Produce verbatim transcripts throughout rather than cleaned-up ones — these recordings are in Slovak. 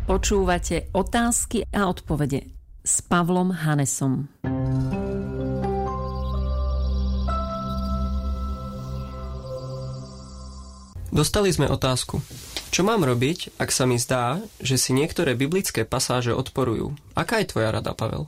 Počúvate Otázky a odpovede s Pavlom Hanesom. Dostali sme otázku. Čo mám robiť, ak sa mi zdá, že si niektoré biblické pasáže odporujú? Aká je tvoja rada, Pavel?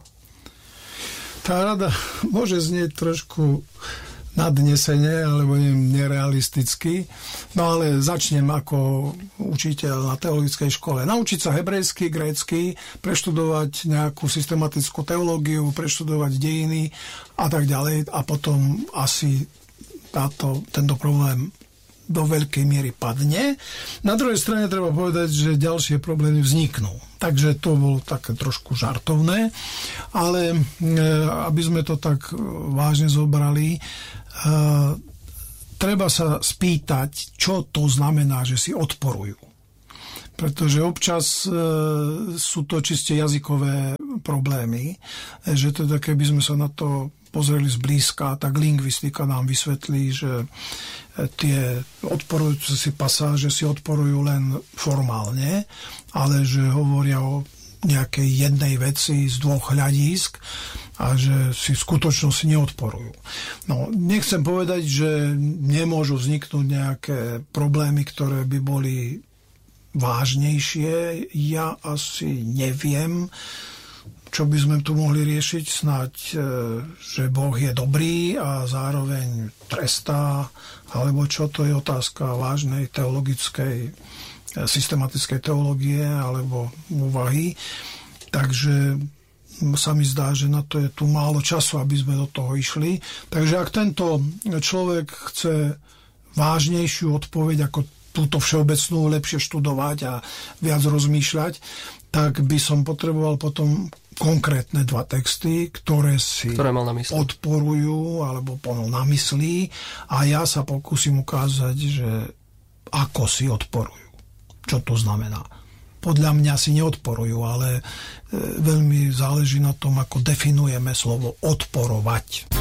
Tá rada môže znieť trošku nadnesene alebo neviem, nerealisticky, no ale začnem ako učiteľ na teologickej škole. Naučiť sa hebrejsky, grécky, preštudovať nejakú systematickú teológiu, preštudovať dejiny a tak ďalej a potom asi táto, tento problém do veľkej miery padne. Na druhej strane treba povedať, že ďalšie problémy vzniknú. Takže to bolo také trošku žartovné, ale e, aby sme to tak vážne zobrali, e, treba sa spýtať, čo to znamená, že si odporujú. Pretože občas e, sú to čiste jazykové problémy, že teda keby sme sa na to pozreli zblízka, tak lingvistika nám vysvetlí, že tie odporujúce si pasáže si odporujú len formálne, ale že hovoria o nejakej jednej veci z dvoch hľadísk a že si v skutočnosti neodporujú. No, nechcem povedať, že nemôžu vzniknúť nejaké problémy, ktoré by boli vážnejšie. Ja asi neviem, čo by sme tu mohli riešiť, snáď, že Boh je dobrý a zároveň trestá, alebo čo, to je otázka vážnej teologickej, systematickej teológie alebo úvahy. Takže sa mi zdá, že na to je tu málo času, aby sme do toho išli. Takže ak tento človek chce vážnejšiu odpoveď ako túto všeobecnú, lepšie študovať a viac rozmýšľať, tak by som potreboval potom konkrétne dva texty, ktoré si ktoré mal na mysli. Odporujú alebo mal na mysli a ja sa pokúsim ukázať, že ako si odporujú. Čo to znamená? Podľa mňa si neodporujú, ale e, veľmi záleží na tom, ako definujeme slovo odporovať.